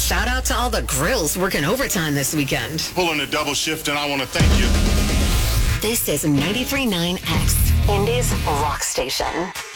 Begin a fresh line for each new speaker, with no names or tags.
shout out to all the grills working overtime this weekend.
Pulling a double shift, and I want to thank you.
This is 93.9 X, Indy's rock station.